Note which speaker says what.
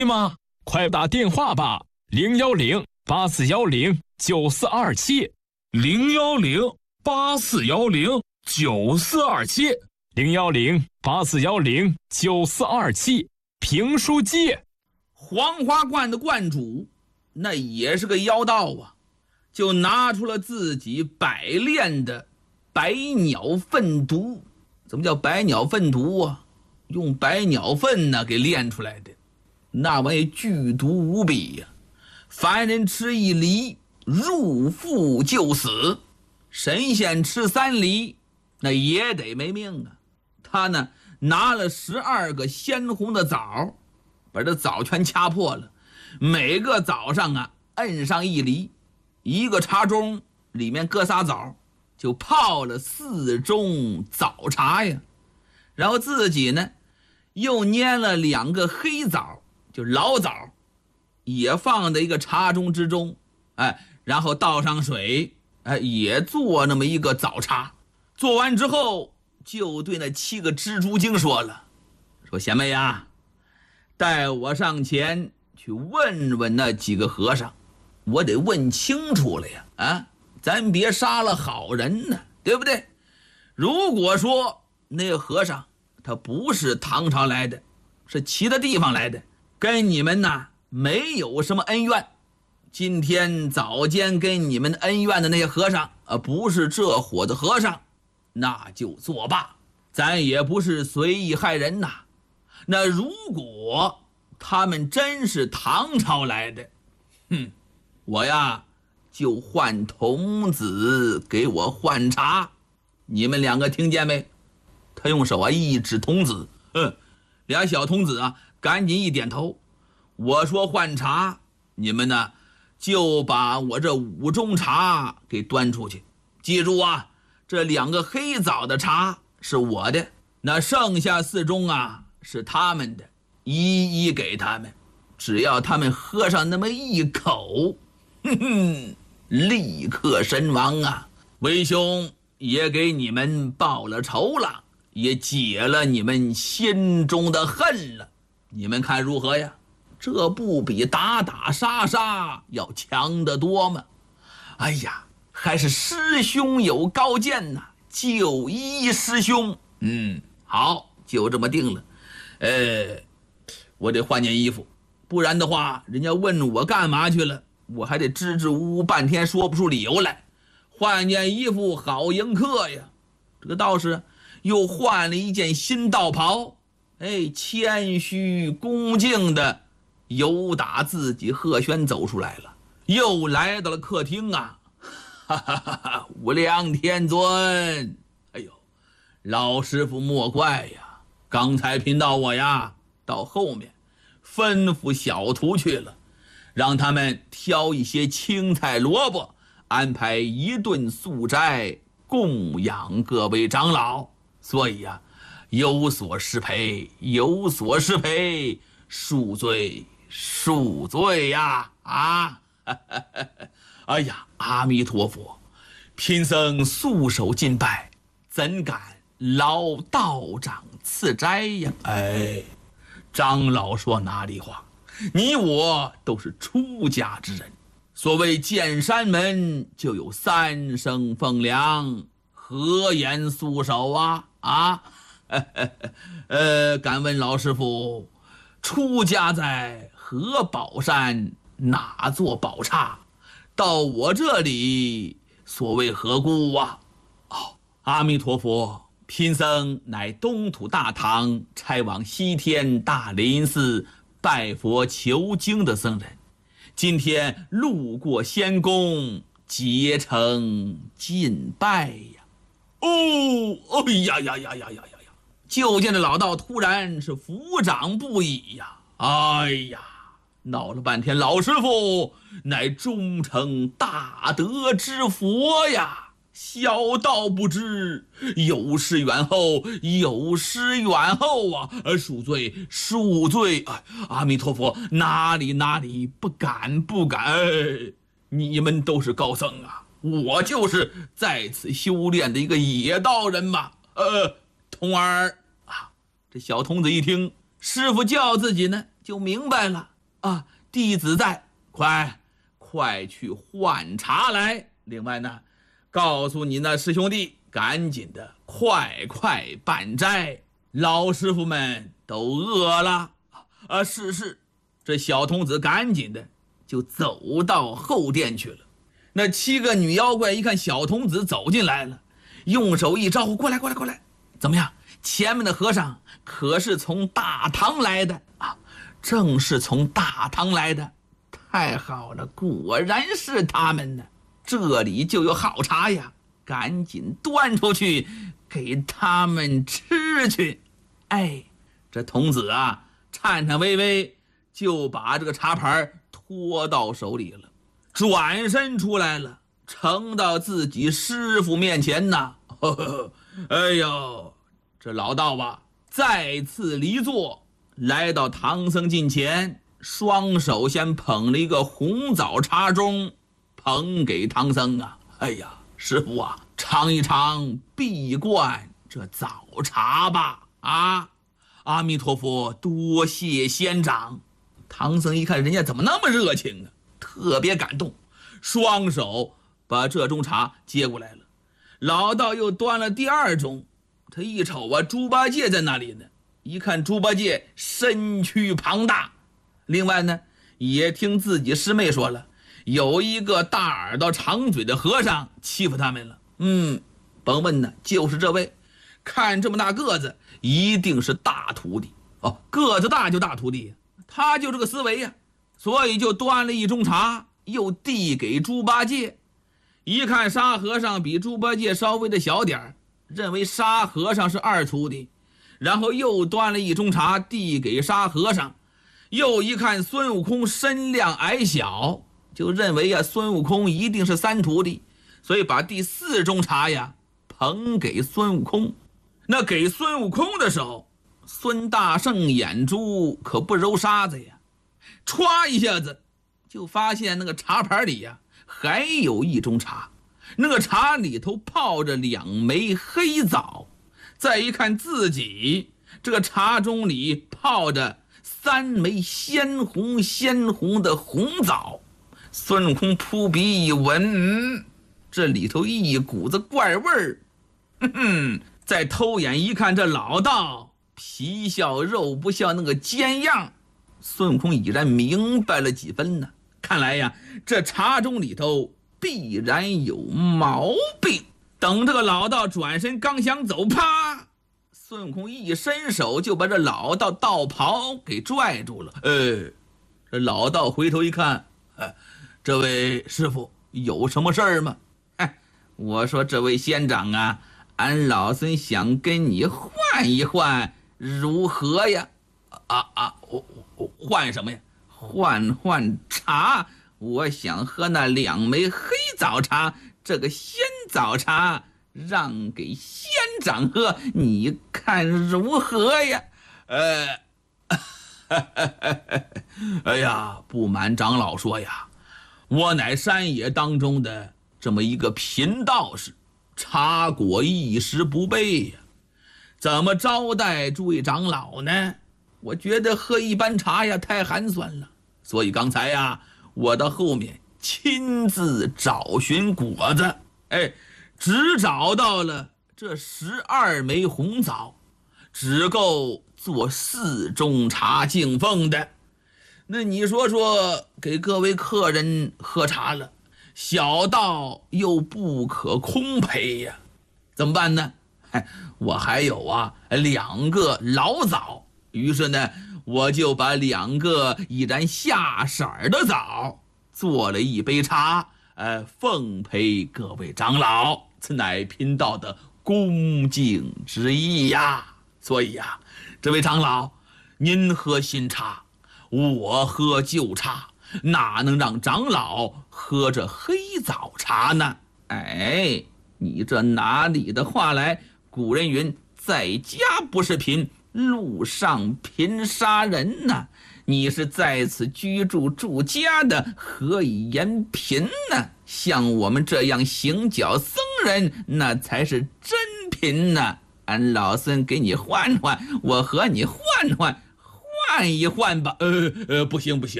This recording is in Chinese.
Speaker 1: 吗？快打电话吧，010-8410-9427。
Speaker 2: 010-8410-9427。
Speaker 1: 010-8410-9427。评书界。
Speaker 3: 黄花观的观主那也是个妖道啊，就拿出了自己百炼的百鸟粪毒。怎么叫百鸟粪毒啊？用百鸟粪呢给炼出来的，那玩意剧毒无比呀！凡人吃1厘，入腹就死；神仙吃3厘，那也得没命啊。他呢拿了12个鲜红的枣，把这枣全掐破了，每个枣上啊摁上1厘，一个茶盅里面搁仨枣，就泡了4盅枣茶呀。然后自己呢又捏了2个黑枣，就老枣，也放在一个茶盅之中，然后倒上水，也做那么一个枣茶。做完之后就对那7个蜘蛛精说了，说贤妹呀，带我上前去问问那几个和尚，我得问清楚了呀，咱别杀了好人呢，对不对？如果说那个和尚他不是唐朝来的，是其他地方来的，跟你们呢没有什么恩怨，今天早间跟你们恩怨的那些和尚不是这伙的和尚，那就作罢，咱也不是随意害人呐。那如果他们真是唐朝来的，我呀就换童子给我换茶。你们2个听见没？他用手一指童子，俩小童子赶紧一点头。我说换茶，你们呢就把我这5盅茶给端出去。记住这2个黑枣的茶是我的，那剩下4盅是他们的，一一给他们。只要他们喝上那么1口，立刻身亡为兄也给你们报了仇了，也解了你们心中的恨了，你们看如何呀？这不比打打杀杀要强得多吗？哎呀，还是师兄有高见呐，就依师兄。好，就这么定了。我得换件衣服，不然的话人家问我干嘛去了，我还得支支吾吾半天说不出理由来。换件衣服好迎客呀。这个道士又换了一件新道袍，谦虚恭敬的由打自己鹤轩走出来了，又来到了客厅无量天尊，老师傅莫怪呀，刚才贫道我呀到后面吩咐小徒去了，让他们挑一些青菜萝卜，安排1顿素斋供养各位长老，所以有所失陪，有所失陪，恕罪恕罪呀！哎呀，阿弥陀佛，贫僧素手敬拜，怎敢劳道长赐斋呀？长老说哪里话，你我都是出家之人，所谓见山门就有3声风凉，何言素手敢问老师傅，出家在何宝山哪座宝刹？到我这里所谓何故阿弥陀佛，贫僧乃东土大唐差往西天大林寺拜佛求经的僧人，今天路过仙宫，竭诚尽拜呀！就见这老道突然是抚掌不已呀！闹了半天，老师傅乃终成大德之佛呀！小道不知，有失远后，有失远后恕罪恕罪！阿弥陀佛，哪里不敢，你们都是高僧我就是在此修炼的一个野道人嘛。童儿这小童子一听师傅叫自己呢，就明白了， 啊，弟子在，快去换茶来。另外呢，告诉你那师兄弟，赶紧的，快办斋，老师傅们都饿了。是。这小童子赶紧的就走到后殿去了。那7个女妖怪一看小童子走进来了，用手一招呼，过来。怎么样？前面的和尚可是从大唐来的啊？正是从大唐来的。太好了，果然是他们呢。这里就有好茶呀，赶紧端出去给他们吃去。这童子啊，颤巍巍就把这个茶盘拖到手里了，转身出来了，呈到自己师傅面前呐。哎呦，这老道啊，再次离座，来到唐僧近前，双手先捧了一个红枣茶盅，捧给唐僧啊。哎呀，师傅啊，尝一尝闭罐这枣茶吧。阿弥陀佛，多谢仙长。唐僧一看人家怎么那么热情啊，特别感动，双手把这盅茶接过来了。老道又端了第2盅，他一瞅啊，猪八戒在那里呢。一看猪八戒身躯庞大，另外呢，也听自己师妹说了，有一个大耳朵长嘴的和尚欺负他们了。甭问呢，就是这位。看这么大个子，一定是大徒弟个子大就大徒弟，他就这个思维呀，所以就端了一盅茶，又递给猪八戒。一看沙和尚比猪八戒稍微的小点，认为沙和尚是2徒弟，然后又端了一盅茶递给沙和尚。又一看孙悟空身量矮小，就认为呀，孙悟空一定是3徒弟，所以把第4盅茶呀捧给孙悟空。那给孙悟空的时候，孙大圣眼珠可不揉沙子呀，歘一下子就发现那个茶盘里呀还有一盅茶，那个茶里头泡着2枚黑枣。再一看自己这个茶盅里泡着3枚鲜红的红枣，孙悟空扑鼻一闻，这里头一股子怪味儿。再偷眼一看，这老道皮笑肉不笑那个奸样，孙悟空已然明白了几分呢。看来呀，这茶盅里头必然有毛病。等这个老道转身刚想走，啪！孙悟空一伸手就把这老道道袍给拽住了。这老道回头一看，这位师傅有什么事儿吗？我说这位仙长啊，俺老孙想跟你换一换，如何呀？我换什么呀？换茶。我想喝那2枚黑枣茶，这个鲜枣茶让给仙长喝，你看如何呀？哎呀，不瞒长老说呀，我乃山野当中的这么一个贫道士，茶果一时不备呀，怎么招待诸位长老呢？我觉得喝一般茶呀太寒酸了，所以刚才呀，我到后面亲自找寻果子，只找到了这12枚红枣，只够做4盅茶敬奉的。那你说给各位客人喝茶了，小道又不可空陪呀，怎么办呢？我还有2个老枣，于是呢，我就把2个已然下色的枣做了一杯茶，奉陪各位长老，此乃贫道的恭敬之意呀。所以呀，这位长老，您喝新茶，我喝旧茶，哪能让长老喝这黑枣茶呢？你这哪里的话来？古人云，在家不是贫，路上贫杀人呐。你是在此居住家的，何以言贫呢？像我们这样行脚僧人，那才是真贫呢。俺老孙给你换换，我和你换一换吧。不行，